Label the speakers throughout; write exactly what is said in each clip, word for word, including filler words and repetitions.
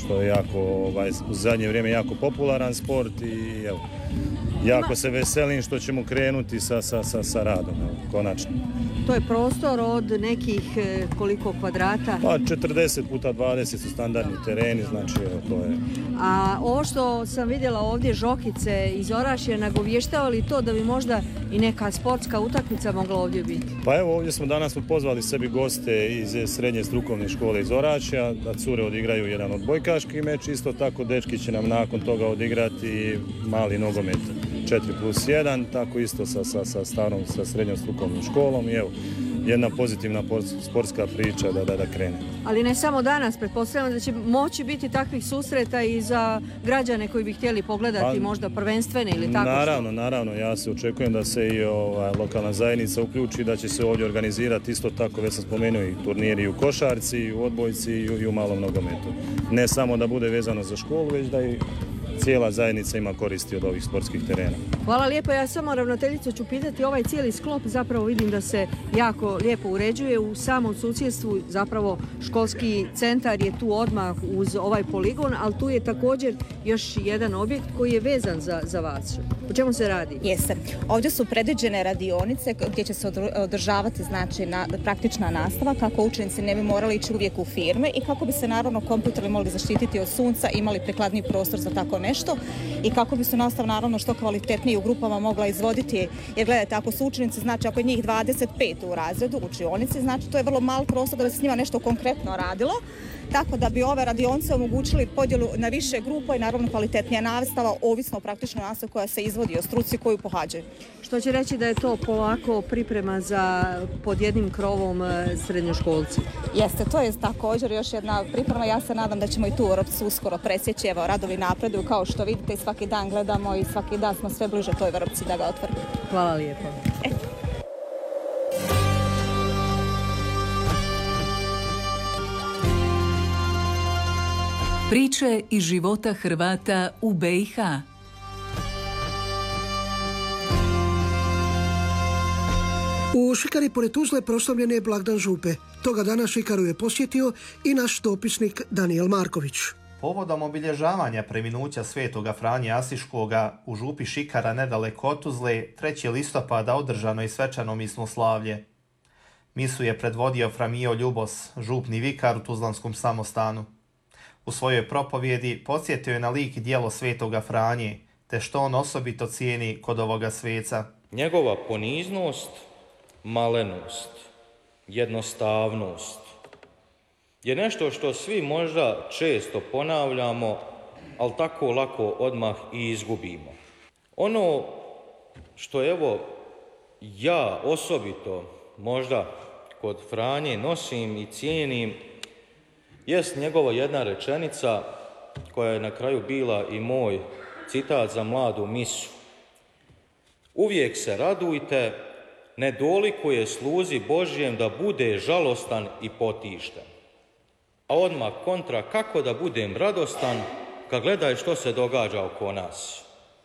Speaker 1: isto jako, ovaj, u zadnje vrijeme jako popularan sport i evo, jako se veselim što ćemo krenuti sa, sa, sa, sa radom, evo, konačno.
Speaker 2: To je prostor od nekih koliko kvadrata?
Speaker 1: Pa četrdeset puta dvadeset su standardni tereni, znači evo, to je.
Speaker 2: A ovo što sam vidjela ovdje, žokice iz Orašja, nagovještava li to da bi možda i neka sportska utakmica mogla ovdje biti?
Speaker 1: Pa evo, ovdje smo danas smo pozvali sebi goste iz srednje strukovne škole iz Orašja, da cure odigraju jedan odbojkaški meč, isto tako dečki će nam nakon toga odigrati mali nogomet četiri plus jedan, tako isto sa, sa, sa starom, sa srednjom strukovnom školom i evo, jedna pozitivna sportska priča da, da, da krene.
Speaker 2: Ali ne samo danas, pretpostavljam da će moći biti takvih susreta i za građane koji bi htjeli pogledati, pa, možda prvenstvene ili tako
Speaker 1: naravno,
Speaker 2: što?
Speaker 1: Naravno, ja se očekujem da se i ova, lokalna zajednica uključi, da će se ovdje organizirati isto tako, već sam spomenuo, i turniri i u košarci, i u odbojci, i u, i u malom nogometu. Ne samo da bude vezano za školu, već da i cijela zajednica ima koristi od ovih sportskih terena.
Speaker 2: Hvala lijepo. Ja samo ravnateljicu ću pitati, ovaj cijeli sklop zapravo vidim da se jako lijepo uređuje u samom susjedstvu, zapravo školski centar je tu odmah uz ovaj poligon, ali tu je također još jedan objekt koji je vezan za, za vas. O čemu se radi?
Speaker 3: Jeste. Ovdje su predviđene radionice gdje će se održavati znači, na, praktična nastava kako učenici ne bi morali ići uvijek u firme i kako bi se naravno kompjuteri mogli zaštititi od sunca, imali prikladni prostor za tako nešto i kako bi se nastava naravno što kvalitetnije u grupama mogla izvoditi, jer gledajte, ako su učenici, znači ako je njih dvadeset pet u razredu, učionici, znači to je vrlo mal prostor da bi se s njima nešto konkretno radilo, tako da bi ove radionice omogućili podjelu na više grupa i naravno kvalitetnija nastava, ovisno o praktičnoj nastavi koja se izvodi o struci koju pohađaju.
Speaker 2: Što će reći da je to polako priprema za pod jednim krovom srednjoškolci?
Speaker 3: Jeste, to je također još jedna priprema. Ja se nadam da ćemo i tu vrpcu uskoro presjeći. Evo, radovi napreduju kao što vidite i svaki dan gledamo i svaki dan smo sve bliže toj vrpci da ga otvorimo.
Speaker 2: Hvala lijepo.
Speaker 3: E.
Speaker 4: Priče iz života Hrvata u B i H.
Speaker 5: U Šikari pored Tuzle proslavljen je blagdan župe. Toga dana Šikaru je posjetio i naš dopisnik Danijel Marković.
Speaker 6: Povodom obilježavanja preminuća svetoga Franje Asiškoga u župi Šikara nedaleko od Tuzle, trećeg listopada održano je svečano mismoslavlje. Misu je predvodio Fra Mijo Ljubos, župni vikar u Tuzlanskom samostanu. U svojoj propovjedi podsjetio je na lik i djelo svetoga Franje, te što on osobito cijeni kod ovoga sveca.
Speaker 7: Njegova poniznost, malenost, jednostavnost je nešto što svi možda često ponavljamo, ali tako lako odmah i izgubimo. Ono što evo ja osobito možda kod Franje nosim i cijenim jest njegova jedna rečenica koja je na kraju bila i moj citat za mladu misu. Uvijek se radujte, ne dolikuje sluzi Božjem da bude žalostan i potišten. A odmah kontra, kako da budem radostan kad gledaj što se događa oko nas.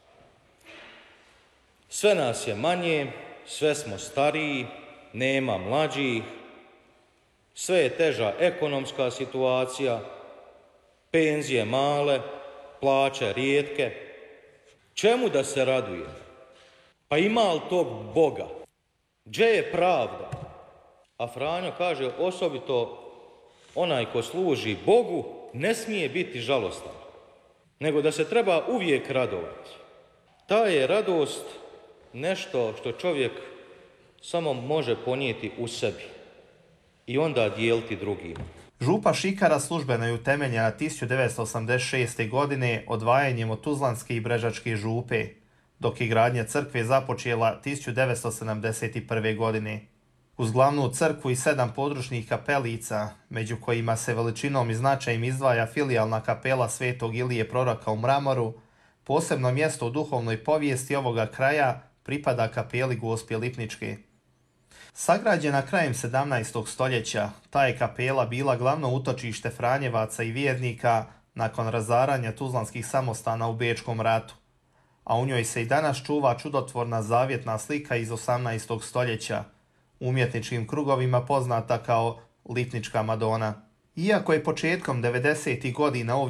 Speaker 7: Sve nas je manje, sve smo stariji, nema mlađih, sve je teža ekonomska situacija, penzije male, plaće rijetke. Čemu da se raduje? Pa ima li tog Boga? Gdje je pravda? A Franjo kaže osobito onaj ko služi Bogu ne smije biti žalostan, nego da se treba uvijek radovati. Ta je radost nešto što čovjek samo može ponijeti u sebi i onda dijeliti drugima.
Speaker 6: Župa Šikara službeno je utemeljena tisuću devetsto osamdeset šeste. godine odvajanjem od Tuzlanske i Brežačke župe, dok je gradnja crkve započela tisuću devetsto sedamdeset prve. godine. Uz glavnu crkvu i sedam područnih kapelica, među kojima se veličinom i značajem izdvaja filijalna kapela Svetog Ilije Proroka u mramoru, posebno mjesto u duhovnoj povijesti ovoga kraja pripada kapeli Gospje Lipničke. Sagrađena krajem sedamnaestog. stoljeća, ta je kapela bila glavno utočište Franjevaca i vjernika nakon razaranja Tuzlanskih samostana u Bečkom ratu, a u njoj se i danas čuva čudotvorna zavjetna slika iz osamnaestog. stoljeća, umjetničkim krugovima poznata kao Lipnička Madona. Iako je početkom devedesetih godina ovdje